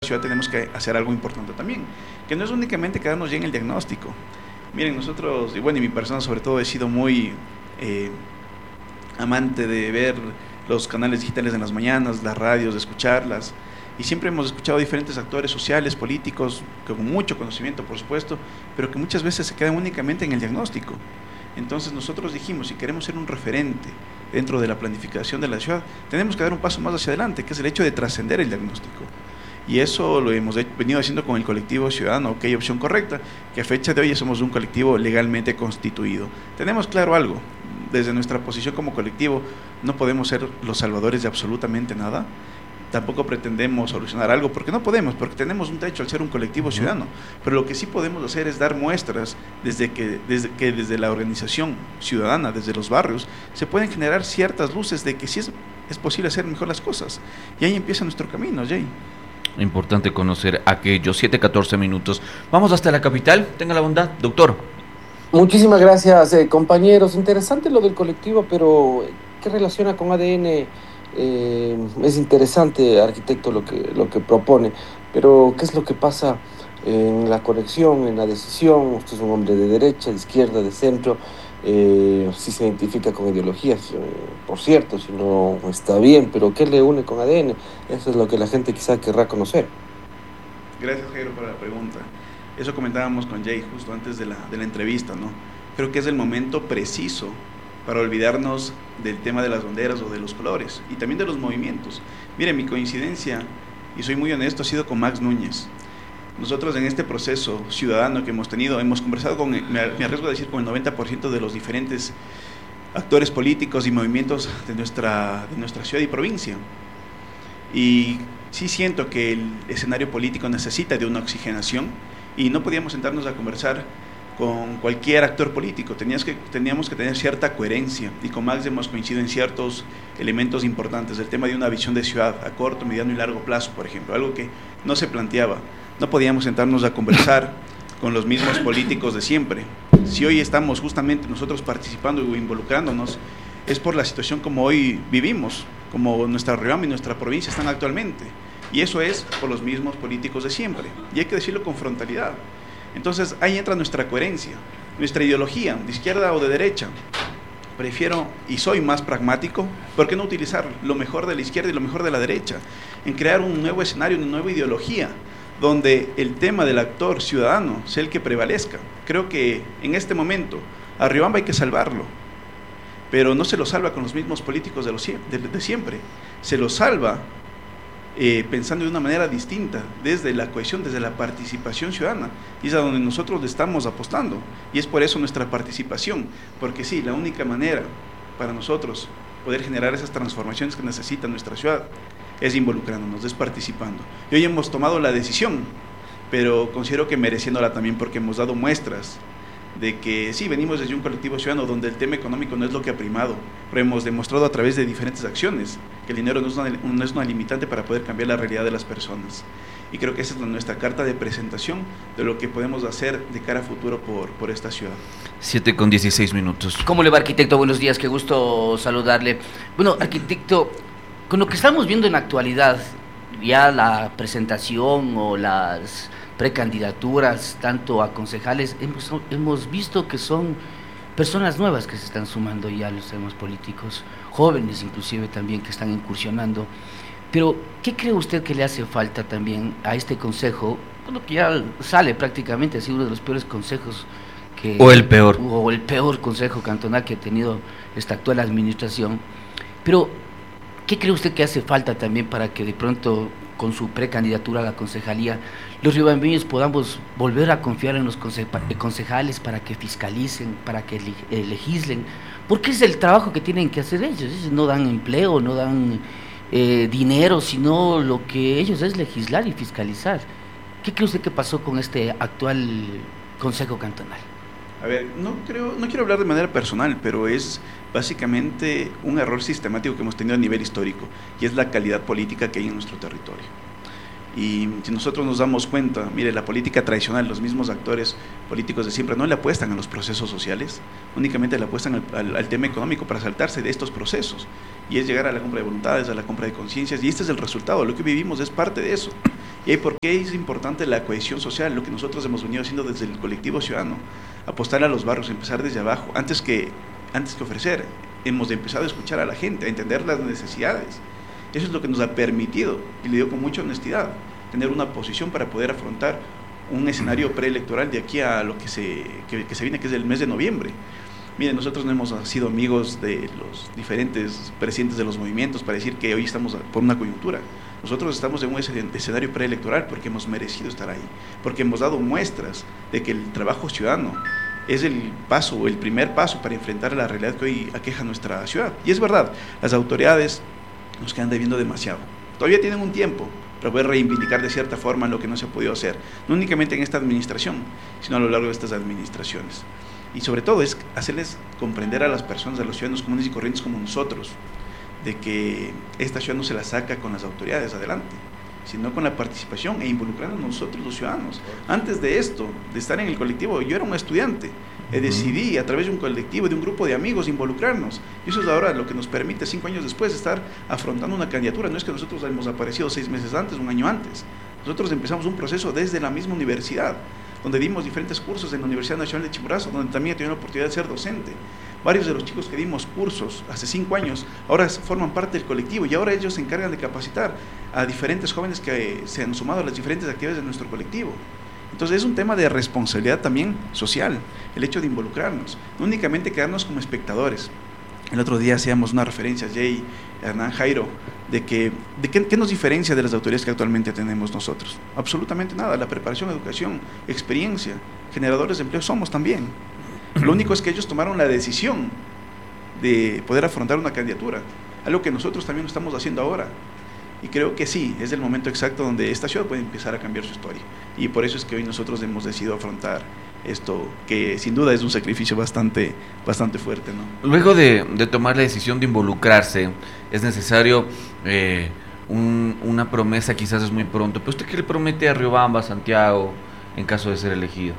ciudad tenemos que hacer algo importante también, que no es únicamente quedarnos ya en el diagnóstico. Miren, nosotros, y bueno, y mi persona sobre todo, he sido muy amante de ver los canales digitales en las mañanas, las radios, de escucharlas, y siempre hemos escuchado diferentes actores sociales, políticos, con mucho conocimiento, por supuesto, pero que muchas veces se quedan únicamente en el diagnóstico. Entonces nosotros dijimos, si queremos ser un referente dentro de la planificación de la ciudad, tenemos que dar un paso más hacia adelante, que es el hecho de trascender el diagnóstico. Y eso lo hemos venido haciendo con el colectivo ciudadano, OK Opción Correcta, que a fecha de hoy somos un colectivo legalmente constituido. Tenemos claro algo, desde nuestra posición como colectivo no podemos ser los salvadores de absolutamente nada, tampoco pretendemos solucionar algo, porque no podemos, porque tenemos un techo al ser un colectivo ciudadano, pero lo que sí podemos hacer es dar muestras desde la organización ciudadana, desde los barrios, se pueden generar ciertas luces de que sí es posible hacer mejor las cosas, y ahí empieza nuestro camino, Jay. Importante conocer aquellos 7:14 minutos. Vamos hasta la capital, tenga la bondad, doctor. Muchísimas gracias, compañeros. Interesante lo del colectivo, pero ¿qué relaciona con ADN? Es interesante, arquitecto, lo que propone, pero ¿qué es lo que pasa en la conexión, en la decisión? Usted es un hombre de derecha, de izquierda, de centro, si se identifica con ideologías, por cierto, si no está bien, pero ¿qué le une con ADN? Eso es lo que la gente quizá querrá conocer. Gracias, Jairo, por la pregunta. Eso comentábamos con Jay justo antes de la entrevista, ¿no? Creo que es el momento preciso para olvidarnos del tema de las banderas o de los colores, y también de los movimientos. Miren, mi coincidencia, y soy muy honesto, ha sido con Max Núñez. Nosotros en este proceso ciudadano que hemos tenido, hemos conversado con, me arriesgo a decir, con el 90% de los diferentes actores políticos y movimientos de nuestra ciudad y provincia. Y sí siento que el escenario político necesita de una oxigenación, y no podíamos sentarnos a conversar con cualquier actor político, teníamos que tener cierta coherencia, y con Max hemos coincidido en ciertos elementos importantes, el tema de una visión de ciudad a corto, mediano y largo plazo, por ejemplo, algo que no se planteaba. No podíamos sentarnos a conversar con los mismos políticos de siempre. Si hoy estamos justamente nosotros participando o involucrándonos, es por la situación como hoy vivimos, como nuestra región y nuestra provincia están actualmente, y eso es por los mismos políticos de siempre, y hay que decirlo con frontalidad. Entonces ahí entra nuestra coherencia, nuestra ideología, de izquierda o de derecha. Prefiero y soy más pragmático, ¿por qué no utilizar lo mejor de la izquierda y lo mejor de la derecha? En crear un nuevo escenario, una nueva ideología, donde el tema del actor ciudadano sea el que prevalezca. Creo que en este momento a Riobamba hay que salvarlo, pero no se lo salva con los mismos políticos de siempre, se lo salva pensando de una manera distinta, desde la cohesión, desde la participación ciudadana, y es a donde nosotros le estamos apostando, y es por eso nuestra participación, porque sí, la única manera para nosotros poder generar esas transformaciones que necesita nuestra ciudad es involucrándonos, es participando. Y hoy hemos tomado la decisión, pero considero que mereciéndola también, porque hemos dado muestras de que sí, venimos desde un colectivo ciudadano donde el tema económico no es lo que ha primado, pero hemos demostrado a través de diferentes acciones que el dinero no es una limitante para poder cambiar la realidad de las personas. Y creo que esa es nuestra carta de presentación de lo que podemos hacer de cara a futuro por esta ciudad. 7:16 minutos. ¿Cómo le va, arquitecto? Buenos días, qué gusto saludarle. Bueno, arquitecto, con lo que estamos viendo en la actualidad, ya la presentación o las precandidaturas, tanto a concejales, hemos visto que son personas nuevas que se están sumando ya a los temas políticos, jóvenes inclusive también que están incursionando. Pero, ¿qué cree usted que le hace falta también a este consejo? Bueno, que ya sale prácticamente así uno de los peores consejos que... O el peor. O el peor consejo cantonal que ha tenido esta actual administración. Pero, ¿qué cree usted que hace falta también para que de pronto, con su precandidatura a la concejalía, los riobambeños podamos volver a confiar en los concejales para que fiscalicen, para que legislen? Porque es el trabajo que tienen que hacer ellos. Ellos no dan empleo, no dan dinero, sino lo que ellos es legislar y fiscalizar. ¿Qué cree usted que pasó con este actual Consejo Cantonal? A ver, no quiero hablar de manera personal, pero es básicamente un error sistemático que hemos tenido a nivel histórico, y es la calidad política que hay en nuestro territorio. Y si nosotros nos damos cuenta, mire, la política tradicional, los mismos actores políticos de siempre no le apuestan a los procesos sociales, únicamente le apuestan al tema económico para saltarse de estos procesos. Y es llegar a la compra de voluntades, a la compra de conciencias, y este es el resultado. Lo que vivimos es parte de eso. ¿Y por qué es importante la cohesión social? Lo que nosotros hemos venido haciendo desde el colectivo ciudadano, apostar a los barrios, empezar desde abajo, antes que ofrecer, hemos empezado a escuchar a la gente, a entender las necesidades. Eso es lo que nos ha permitido, y le digo con mucha honestidad, tener una posición para poder afrontar un escenario preelectoral de aquí a lo que se viene, que es el mes de noviembre. Miren, nosotros no hemos sido amigos de los diferentes presidentes de los movimientos para decir que hoy estamos por una coyuntura. Nosotros estamos en un escenario preelectoral porque hemos merecido estar ahí, porque hemos dado muestras de que el trabajo ciudadano es el primer paso para enfrentar la realidad que hoy aqueja nuestra ciudad. Y es verdad, las autoridades nos quedan debiendo demasiado. Todavía tienen un tiempo para poder reivindicar de cierta forma lo que no se ha podido hacer, no únicamente en esta administración, sino a lo largo de estas administraciones. Y sobre todo es hacerles comprender a las personas, a los ciudadanos comunes y corrientes como nosotros, de que esta ciudad no se la saca con las autoridades adelante, sino con la participación e involucrando a nosotros los ciudadanos. Antes de esto, de estar en el colectivo, yo era un estudiante, decidí a través de un colectivo, de un grupo de amigos, involucrarnos, y eso es ahora lo que nos permite 5 años después estar afrontando una candidatura. No es que nosotros hemos aparecido 6 meses antes, 1 año antes, nosotros empezamos un proceso desde la misma universidad, donde dimos diferentes cursos en la Universidad Nacional de Chimborazo, donde también he tenido la oportunidad de ser docente. Varios de los chicos que dimos cursos hace 5 años, ahora forman parte del colectivo y ahora ellos se encargan de capacitar a diferentes jóvenes que se han sumado a las diferentes actividades de nuestro colectivo. Entonces es un tema de responsabilidad también social, el hecho de involucrarnos, no únicamente quedarnos como espectadores. El otro día hacíamos una referencia, Jay, Hernán, Jairo, de qué nos diferencia de las autoridades que actualmente tenemos nosotros. Absolutamente nada. La preparación, educación, experiencia, generadores de empleo somos también. Lo único es que ellos tomaron la decisión de poder afrontar una candidatura, algo que nosotros también estamos haciendo ahora. Y creo que sí, es el momento exacto donde esta ciudad puede empezar a cambiar su historia. Y por eso es que hoy nosotros hemos decidido afrontar esto, que sin duda es un sacrificio bastante fuerte, ¿no? Luego de tomar la decisión de involucrarse, es necesario una promesa, quizás es muy pronto, pero ¿usted qué le promete a Riobamba, Santiago, en caso de ser elegido?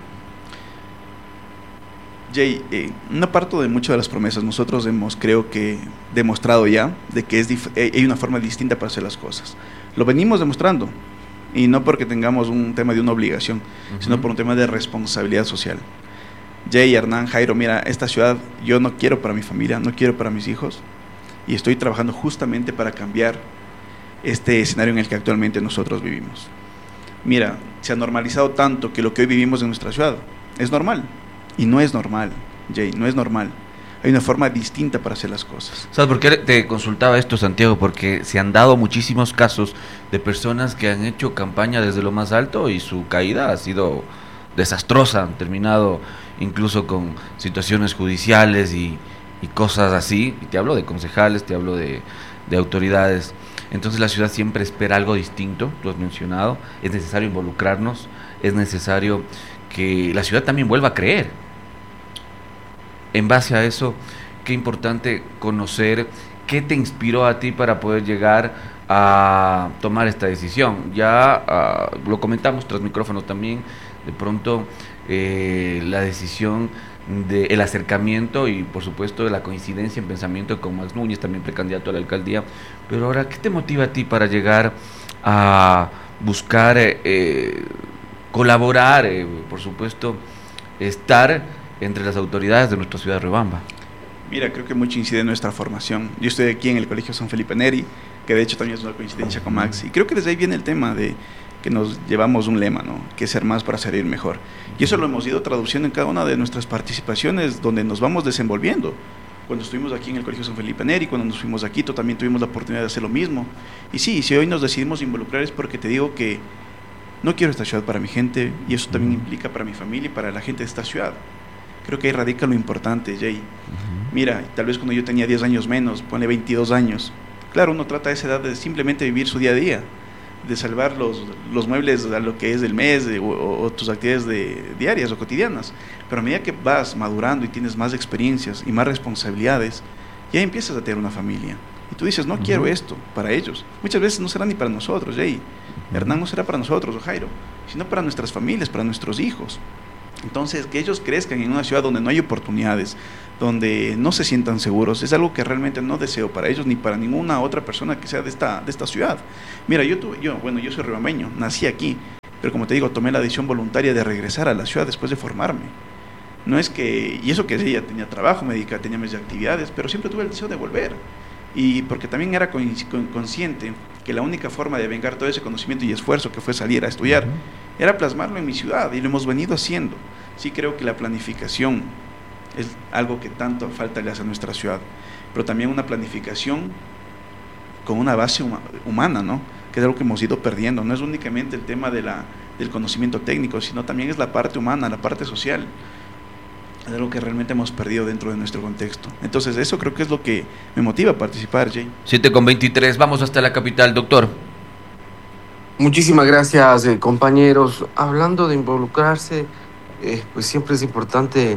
Jay, no parto de muchas de las promesas. Nosotros hemos, creo que, demostrado ya de que hay una forma distinta para hacer las cosas. Lo venimos demostrando, y no porque tengamos un tema de una obligación, sino por un tema de responsabilidad social. Jay, Hernán, Jairo, mira, esta ciudad yo no quiero para mi familia, no quiero para mis hijos, y estoy trabajando justamente para cambiar este escenario en el que actualmente nosotros vivimos. Mira, se ha normalizado tanto que lo que hoy vivimos en nuestra ciudad es normal. Y no es normal, Jay, no es normal. Hay una forma distinta para hacer las cosas. ¿Sabes por qué te consultaba esto, Santiago? Porque se han dado muchísimos casos de personas que han hecho campaña desde lo más alto y su caída ha sido desastrosa, han terminado incluso con situaciones judiciales y cosas así. Y te hablo de concejales, te hablo de autoridades. Entonces la ciudad siempre espera algo distinto, tú has mencionado, es necesario involucrarnos, es necesario que la ciudad también vuelva a creer. En base a eso, qué importante conocer qué te inspiró a ti para poder llegar a tomar esta decisión. Ya lo comentamos tras micrófono también, de pronto la decisión del acercamiento y por supuesto de la coincidencia en pensamiento con Max Núñez, también precandidato a la alcaldía. Pero ahora, ¿qué te motiva a ti para llegar a buscar colaborar, por supuesto, estar entre las autoridades de nuestra ciudad de Riobamba? Mira, creo que mucho incide en nuestra formación. Yo estoy aquí en el Colegio San Felipe Neri, que de hecho también es una coincidencia con Max, y creo que desde ahí viene el tema de que nos llevamos un lema, ¿no? Que es ser más para servir mejor. Y eso lo hemos ido traduciendo en cada una de nuestras participaciones, donde nos vamos desenvolviendo. Cuando estuvimos aquí en el Colegio San Felipe Neri, cuando nos fuimos a Quito, también tuvimos la oportunidad de hacer lo mismo. Y sí, si hoy nos decidimos involucrar es porque te digo que no quiero esta ciudad para mi gente, y eso también implica para mi familia y para la gente de esta ciudad. Creo que ahí radica lo importante, Jay. Mira, tal vez cuando yo tenía 10 años menos, ponle 22 años, claro, uno trata a esa edad de simplemente vivir su día a día, de salvar los muebles a lo que es del mes o tus actividades diarias o cotidianas. Pero a medida que vas madurando y tienes más experiencias y más responsabilidades, ya empiezas a tener una familia. Y tú dices, no quiero esto para ellos. Muchas veces no será ni para nosotros, Jay. Hernán, no será para nosotros, o Jairo, sino para nuestras familias, para nuestros hijos. Entonces, que ellos crezcan en una ciudad donde no hay oportunidades, donde no se sientan seguros, es algo que realmente no deseo para ellos ni para ninguna otra persona que sea de esta ciudad. Mira, yo soy riobambeño, nací aquí, pero como te digo, tomé la decisión voluntaria de regresar a la ciudad después de formarme. No es que, y eso que sí, ya tenía trabajo, tenía mis actividades, pero siempre tuve el deseo de volver. Y porque también era consciente que la única forma de vengar todo ese conocimiento y esfuerzo que fue salir a estudiar era plasmarlo en mi ciudad, y lo hemos venido haciendo. Sí creo que la planificación es algo que tanto falta le hace a nuestra ciudad, pero también una planificación con una base humana, ¿no? Que es algo que hemos ido perdiendo. No es únicamente el tema del conocimiento técnico, sino también es la parte humana, la parte social. Es algo que realmente hemos perdido dentro de nuestro contexto. Entonces eso creo que es lo que me motiva a participar, Jay. 7:23, vamos hasta la capital, doctor. Muchísimas gracias, compañeros. Hablando de involucrarse, pues siempre es importante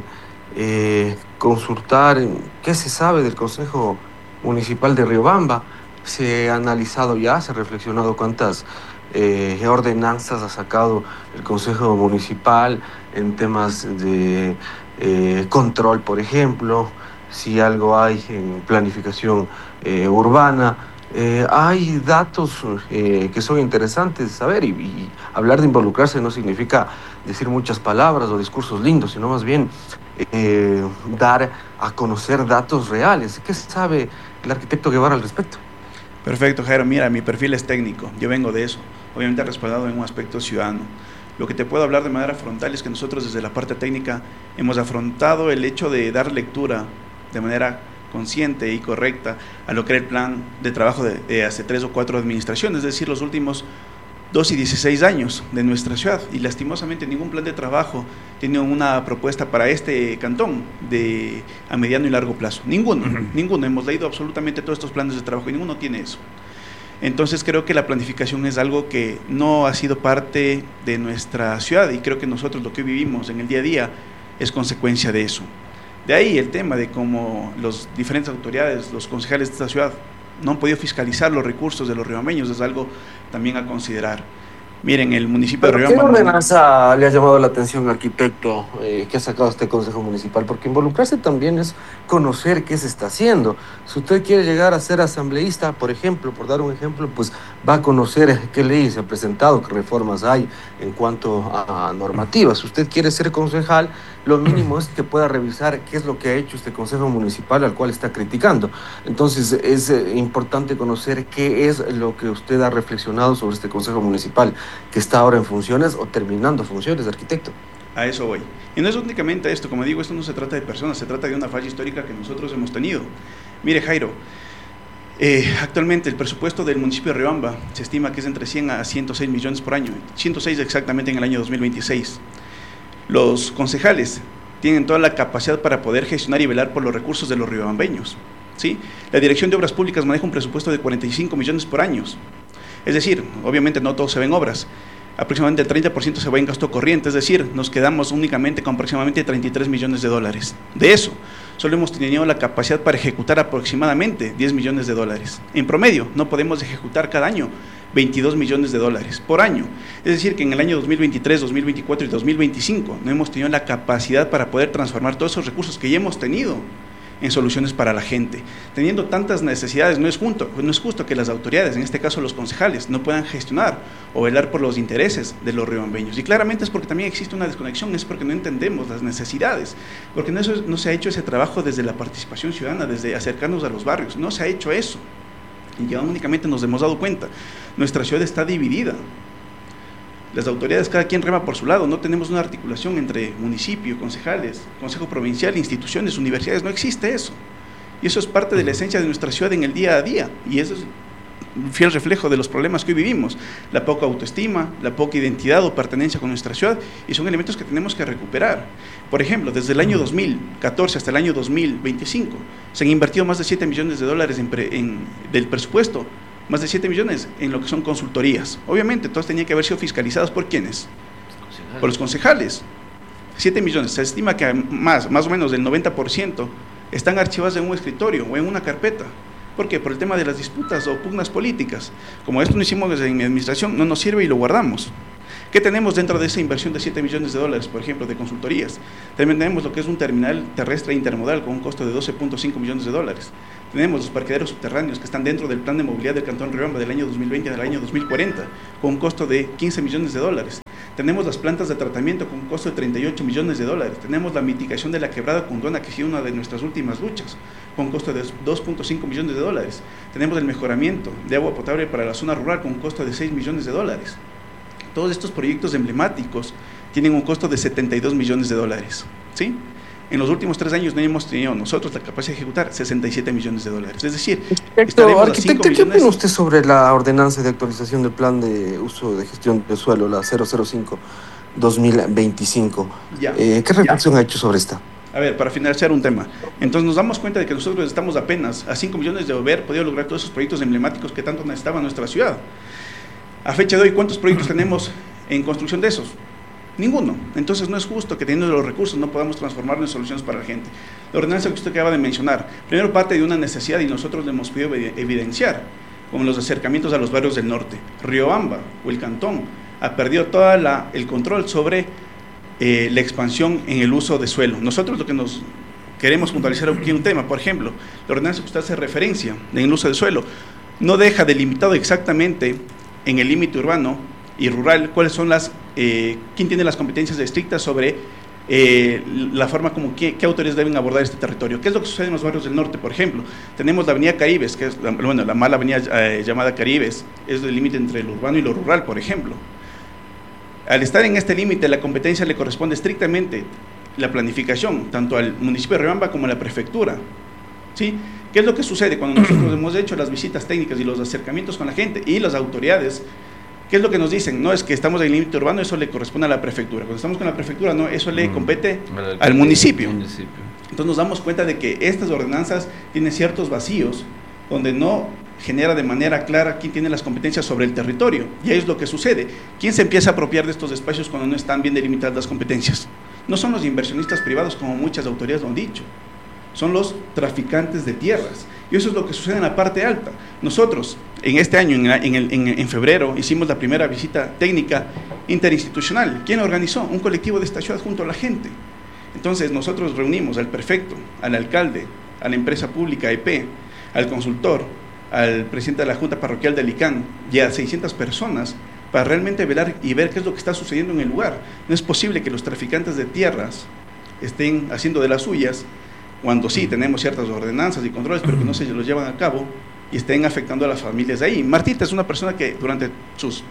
consultar qué se sabe del Consejo Municipal de Riobamba. Se ha analizado ya, se ha reflexionado cuántas ordenanzas ha sacado el Consejo Municipal en temas de control, por ejemplo, si algo hay en planificación urbana. Hay datos que son interesantes de saber, y hablar de involucrarse no significa decir muchas palabras o discursos lindos, sino más bien dar a conocer datos reales. ¿Qué sabe el arquitecto Guevara al respecto? Perfecto, Jairo. Mira, mi perfil es técnico, yo vengo de eso, obviamente respaldado en un aspecto ciudadano. Lo que te puedo hablar de manera frontal es que nosotros desde la parte técnica hemos afrontado el hecho de dar lectura de manera consciente y correcta a lo que era el plan de trabajo de hace 3 o 4 administraciones, es decir, los últimos 2 y 16 años de nuestra ciudad, y lastimosamente ningún plan de trabajo tiene una propuesta para este cantón a mediano y largo plazo, ninguno, hemos leído absolutamente todos estos planes de trabajo y ninguno tiene eso. Entonces creo que la planificación es algo que no ha sido parte de nuestra ciudad, y creo que nosotros lo que vivimos en el día a día es consecuencia de eso. De ahí el tema de cómo las diferentes autoridades, los concejales de esta ciudad no han podido fiscalizar los recursos de los riobambeños, es algo también a considerar. Miren, el municipio de Riobamba... ¿Qué ordenanza le ha llamado la atención, arquitecto, que ha sacado este Consejo Municipal? Porque involucrarse también es conocer qué se está haciendo. Si usted quiere llegar a ser asambleísta, por ejemplo, por dar un ejemplo, pues va a conocer qué leyes se han presentado, qué reformas hay en cuanto a normativas. Si usted quiere ser concejal, lo mínimo es que pueda revisar qué es lo que ha hecho este Consejo Municipal al cual está criticando. Entonces es importante conocer qué es lo que usted ha reflexionado sobre este Consejo Municipal, que está ahora en funciones o terminando funciones, arquitecto. A eso voy. Y no es únicamente esto, como digo, esto no se trata de personas, se trata de una falla histórica que nosotros hemos tenido. Mire, Jairo, actualmente el presupuesto del municipio de Riobamba se estima que es entre 100 a 106 millones por año, 106 exactamente en el año 2026. Los concejales tienen toda la capacidad para poder gestionar y velar por los recursos de los riobambeños, ¿sí? La Dirección de Obras Públicas maneja un presupuesto de 45 millones por año. Es decir, obviamente no todo se ve en obras, aproximadamente el 30% se va en gasto corriente, es decir, nos quedamos únicamente con aproximadamente 33 millones de dólares. De eso, solo hemos tenido la capacidad para ejecutar aproximadamente 10 millones de dólares. En promedio, no podemos ejecutar cada año 22 millones de dólares por año. Es decir, que en el año 2023, 2024 y 2025 no hemos tenido la capacidad para poder transformar todos esos recursos que ya hemos tenido en soluciones para la gente. Teniendo tantas necesidades, no es justo que las autoridades, en este caso los concejales, no puedan gestionar o velar por los intereses de los riobambeños. Y claramente es porque también existe una desconexión, es porque no entendemos las necesidades, porque no se ha hecho ese trabajo desde la participación ciudadana, desde acercarnos a los barrios, no se ha hecho eso. Y ya únicamente nos hemos dado cuenta, nuestra ciudad está dividida. Las autoridades, cada quien rema por su lado, no tenemos una articulación entre municipio, concejales, consejo provincial, instituciones, universidades, no existe eso. Y eso es parte de la esencia de nuestra ciudad en el día a día, y eso es un fiel reflejo de los problemas que hoy vivimos, la poca autoestima, la poca identidad o pertenencia con nuestra ciudad, y son elementos que tenemos que recuperar. Por ejemplo, desde el año 2014 hasta el año 2025, se han invertido más de 7 millones de dólares del presupuesto, más de 7 millones en lo que son consultorías. Obviamente, todas tenían que haber sido fiscalizadas ¿por quiénes? Por los concejales. 7 millones, se estima que más o menos del 90% están archivadas en un escritorio o en una carpeta. ¿Por qué? Por el tema de las disputas o pugnas políticas. Como esto no hicimos en mi administración, no nos sirve y lo guardamos. ¿Qué tenemos dentro de esa inversión de 7 millones de dólares, por ejemplo, de consultorías? También tenemos lo que es un terminal terrestre intermodal con un costo de 12.5 millones de dólares. Tenemos los parqueaderos subterráneos que están dentro del plan de movilidad del Cantón Riobamba del año 2020 al año 2040, con un costo de 15 millones de dólares. Tenemos las plantas de tratamiento con un costo de 38 millones de dólares. Tenemos la mitigación de la quebrada Cunduana, que ha sido una de nuestras últimas luchas, con un costo de 2.5 millones de dólares. Tenemos el mejoramiento de agua potable para la zona rural con un costo de 6 millones de dólares. Todos estos proyectos emblemáticos tienen un costo de 72 millones de dólares, ¿sí? En los últimos 3 años no hemos tenido nosotros la capacidad de ejecutar 67 millones de dólares. Es decir, arquitecto, ¿qué opina usted sobre la ordenanza de actualización del plan de uso de gestión del suelo, la 005-2025? ¿Qué reflexión ha hecho sobre esta? A ver, para finalizar un tema. Entonces nos damos cuenta de que nosotros estamos apenas a 5 millones de haber podido lograr todos esos proyectos emblemáticos que tanto necesitaba nuestra ciudad. A fecha de hoy, ¿cuántos proyectos tenemos en construcción de esos? Ninguno. Entonces no es justo que teniendo los recursos no podamos transformarlos en soluciones para la gente. La ordenanza que usted acaba de mencionar, primero parte de una necesidad y nosotros le hemos podido evidenciar, como los acercamientos a los barrios del norte. Riobamba o el Cantón ha perdido todo el control sobre la expansión en el uso de suelo. Nosotros lo que nos queremos puntualizar aquí un tema, por ejemplo, la ordenanza que usted hace referencia en el uso de suelo, no deja delimitado exactamente en el límite urbano y rural cuáles son quién tiene las competencias estrictas sobre la forma como qué autoridades deben abordar este territorio. ¿Qué es lo que sucede en los barrios del norte? Por ejemplo, tenemos la avenida Caribes, que es la mala avenida llamada Caribes, es el límite entre lo urbano y lo rural, por ejemplo. Al estar en este límite, la competencia le corresponde estrictamente la planificación, tanto al municipio de Riobamba como a la prefectura, ¿sí? ¿Qué es lo que sucede cuando nosotros hemos hecho las visitas técnicas y los acercamientos con la gente y las autoridades? ¿Qué es lo que nos dicen? No, es que estamos en el límite urbano, eso le corresponde a la prefectura. Cuando estamos con la prefectura, no, eso le compete al municipio. Entonces nos damos cuenta de que estas ordenanzas tienen ciertos vacíos donde no genera de manera clara quién tiene las competencias sobre el territorio. Y ahí es lo que sucede. ¿Quién se empieza a apropiar de estos espacios cuando no están bien delimitadas las competencias? No son los inversionistas privados, como muchas autoridades lo han dicho. Son los traficantes de tierras. Y eso es lo que sucede en la parte alta. Nosotros, en este año, en febrero, hicimos la primera visita técnica interinstitucional. ¿Quién organizó? Un colectivo de esta ciudad junto a la gente. Entonces, nosotros reunimos al prefecto, al alcalde, a la empresa pública EP, al consultor, al presidente de la Junta Parroquial de Alicán y a 600 personas para realmente velar y ver qué es lo que está sucediendo en el lugar. No es posible que los traficantes de tierras estén haciendo de las suyas cuando sí tenemos ciertas ordenanzas y controles, pero que no se los llevan a cabo y estén afectando a las familias de ahí. Martita es una persona que durante sus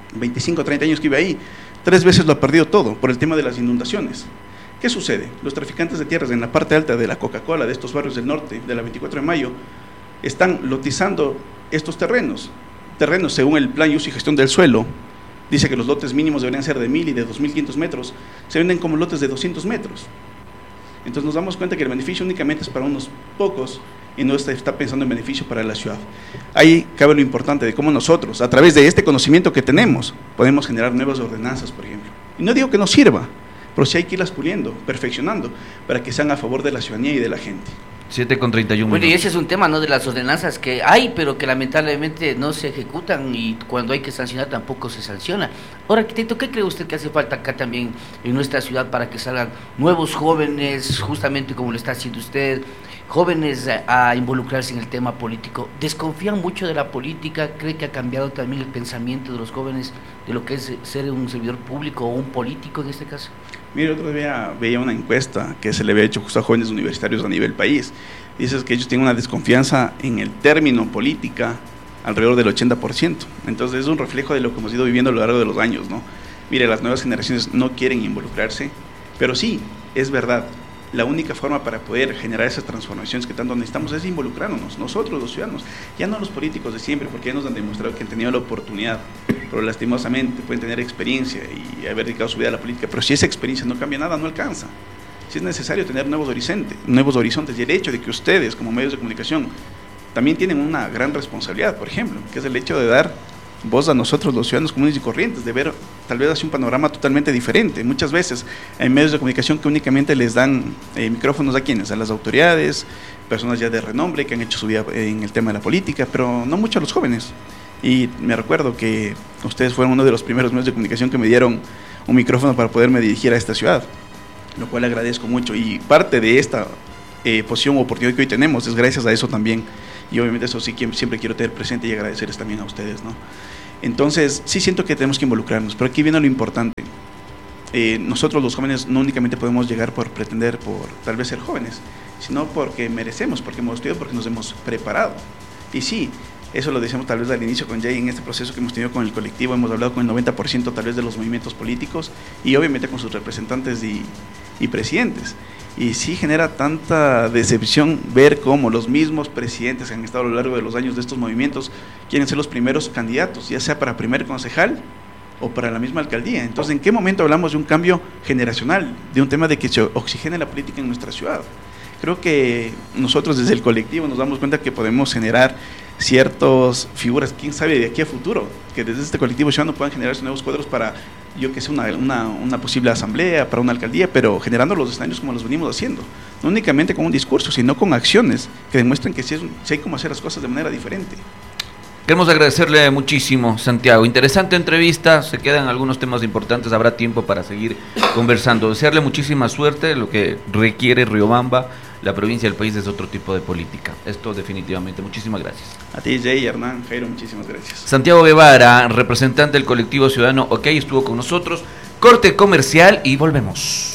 25 o 30 años que vive ahí, 3 veces lo ha perdido todo por el tema de las inundaciones. ¿Qué sucede? Los traficantes de tierras en la parte alta de la Coca-Cola, de estos barrios del norte, de la 24 de mayo, están lotizando estos terrenos. Terrenos, según el plan de uso y gestión del suelo, dice que los lotes mínimos deberían ser de 1.000 y de 2.500 metros, se venden como lotes de 200 metros. Entonces nos damos cuenta que el beneficio únicamente es para unos pocos y no está pensando en beneficio para la ciudad. Ahí cabe lo importante de cómo nosotros, a través de este conocimiento que tenemos, podemos generar nuevas ordenanzas, por ejemplo. Y no digo que no sirva, pero sí hay que irlas puliendo, perfeccionando, para que sean a favor de la ciudadanía y de la gente. 7:31. Bueno, y ese es un tema, ¿no?, de las ordenanzas que hay, pero que lamentablemente no se ejecutan y cuando hay que sancionar tampoco se sanciona. Ahora, arquitecto, ¿qué cree usted que hace falta acá también en nuestra ciudad para que salgan nuevos jóvenes, justamente como lo está haciendo usted, jóvenes a involucrarse en el tema político? ¿Desconfían mucho de la política? ¿Cree que ha cambiado también el pensamiento de los jóvenes de lo que es ser un servidor público o un político en este caso? Mire, otro día veía una encuesta que se le había hecho justo a jóvenes universitarios a nivel país. Dices que ellos tienen una desconfianza en el término política alrededor del 80%. Entonces es un reflejo de lo que hemos ido viviendo a lo largo de los años, ¿no? Mire, las nuevas generaciones no quieren involucrarse, pero sí, es verdad. La única forma para poder generar esas transformaciones que tanto necesitamos es involucrarnos, nosotros los ciudadanos, ya no los políticos de siempre, porque ya nos han demostrado que han tenido la oportunidad, pero lastimosamente pueden tener experiencia y haber dedicado su vida a la política, pero si esa experiencia no cambia nada, no alcanza. Si es necesario tener nuevos horizontes, y el hecho de que ustedes como medios de comunicación también tienen una gran responsabilidad, por ejemplo, que es el hecho de dar voz a nosotros los ciudadanos comunes y corrientes, de ver tal vez así un panorama totalmente diferente. Muchas veces hay medios de comunicación que únicamente les dan micrófonos a quienes, a las autoridades, personas ya de renombre que han hecho su vida en el tema de la política, pero no mucho a los jóvenes. Y me recuerdo que ustedes fueron uno de los primeros medios de comunicación que me dieron un micrófono para poderme dirigir a esta ciudad, lo cual agradezco mucho, y parte de esta posición o oportunidad que hoy tenemos es gracias a eso también, y obviamente eso sí que siempre quiero tener presente y agradecerles también a ustedes, ¿no? Entonces sí siento que tenemos que involucrarnos, pero aquí viene lo importante. Nosotros los jóvenes no únicamente podemos llegar por pretender, por tal vez ser jóvenes, sino porque merecemos, porque hemos estudiado, porque nos hemos preparado. Y sí, eso lo decíamos tal vez al inicio con Jay, en este proceso que hemos tenido con el colectivo, hemos hablado con el 90% tal vez de los movimientos políticos y obviamente con sus representantes y presidentes. Y sí genera tanta decepción ver cómo los mismos presidentes que han estado a lo largo de los años de estos movimientos quieren ser los primeros candidatos, ya sea para primer concejal o para la misma alcaldía. Entonces, ¿en qué momento hablamos de un cambio generacional, de un tema de que se oxigene la política en nuestra ciudad? Creo que nosotros desde el colectivo nos damos cuenta que podemos generar ciertas figuras, quién sabe de aquí a futuro, que desde este colectivo ciudadano puedan generarse nuevos cuadros para, yo que sé, una posible asamblea, para una alcaldía, pero generando los escenarios como los venimos haciendo, no únicamente con un discurso, sino con acciones que demuestren que sí hay cómo hacer las cosas de manera diferente. Queremos agradecerle muchísimo, Santiago. Interesante entrevista, se quedan algunos temas importantes, habrá tiempo para seguir conversando. Desearle muchísima suerte, lo que requiere Riobamba, la provincia del país es otro tipo de política. Esto definitivamente, muchísimas gracias. A ti, Jay, Hernán, Jairo, muchísimas gracias. Santiago Guevara, representante del colectivo ciudadano OK, estuvo con nosotros. Corte comercial y volvemos.